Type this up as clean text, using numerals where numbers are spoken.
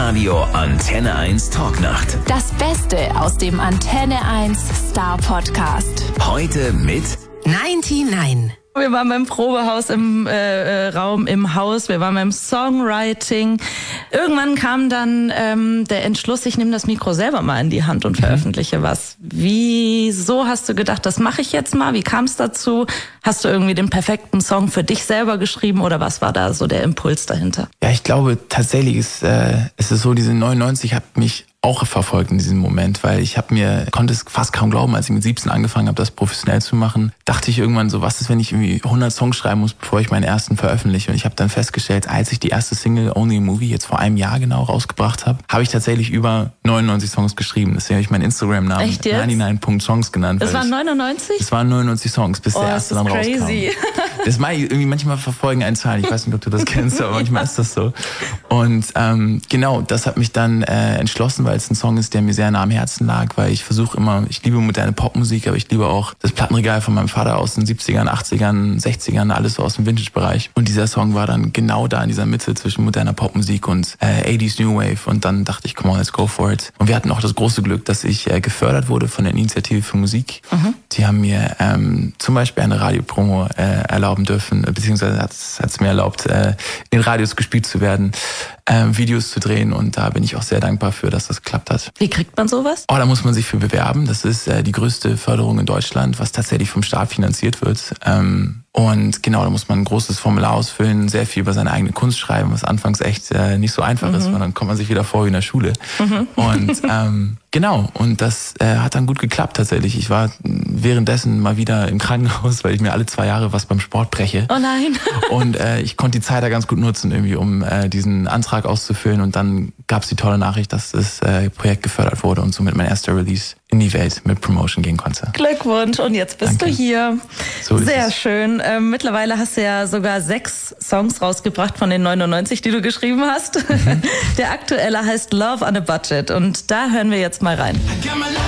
Live-Radio Antenne 1 Talknacht. Das Beste aus dem Antenne 1 Star Podcast. Heute mit 99. Wir waren beim Probehaus im Raum im Haus, wir waren beim Songwriting. Irgendwann kam dann der Entschluss, ich nehme das Mikro selber mal in die Hand und veröffentliche was. Wieso hast du gedacht, das mache ich jetzt mal? Wie kam es dazu? Hast du irgendwie den perfekten Song für dich selber geschrieben oder was war da so der Impuls dahinter? Ja, ich glaube tatsächlich ist es so, diese 99 hat mich auch verfolgt in diesem Moment, weil konnte es fast kaum glauben, als ich mit 17 angefangen habe, das professionell zu machen, dachte ich irgendwann so, was ist, wenn ich irgendwie 100 Songs schreiben muss, bevor ich meinen ersten veröffentliche? Und ich habe dann festgestellt, als ich die erste Single Only a Movie jetzt vor einem Jahr genau rausgebracht habe, habe ich tatsächlich über 99 Songs geschrieben. Deswegen habe ich meinen Instagram-Namen 99.songs genannt. Das waren 99? Es waren 99 Songs, bis der erste dann crazy. rauskam. Das mag ich irgendwie manchmal verfolgen einen Zahlen. Ich weiß nicht, ob du das kennst, aber manchmal ist das so. Und genau, das hat mich dann entschlossen, weil es ein Song ist, der mir sehr nah am Herzen lag, weil ich liebe moderne Popmusik, aber ich liebe auch das Plattenregal von meinem Vater aus den 70ern, 80ern, 60ern, alles so aus dem Vintage-Bereich. Und dieser Song war dann genau da in dieser Mitte zwischen moderner Popmusik und 80s New Wave. Und dann dachte ich, come on, let's go for it. Und wir hatten auch das große Glück, dass ich gefördert wurde von der Initiative für Musik. Die haben mir zum Beispiel eine Radiopromo erlauben dürfen, beziehungsweise hat es mir erlaubt, in Radios gespielt zu werden, Videos zu drehen, und da bin ich auch sehr dankbar für, dass das geklappt hat. Wie kriegt man sowas? Da muss man sich für bewerben. Das ist die größte Förderung in Deutschland, was tatsächlich vom Staat finanziert wird. Und genau, da muss man ein großes Formular ausfüllen, sehr viel über seine eigene Kunst schreiben, was anfangs echt nicht so einfach ist, weil dann kommt man sich wieder vor wie in der Schule. Und genau, und das hat dann gut geklappt tatsächlich. Ich war währenddessen mal wieder im Krankenhaus, weil ich mir alle 2 Jahre was beim Sport breche. Oh nein. Und ich konnte die Zeit da ganz gut nutzen, irgendwie, um diesen Antrag auszufüllen. Und dann gab es die tolle Nachricht, dass das Projekt gefördert wurde und somit mein erster Release in die Welt mit Promotion gehen konnte. Glückwunsch, und jetzt bist du hier. So ist Sehr es. schön. Mittlerweile hast du ja sogar 6 Songs rausgebracht von den 99, die du geschrieben hast. Der aktuelle heißt Love on a Budget, und da hören wir jetzt mal rein. I got my life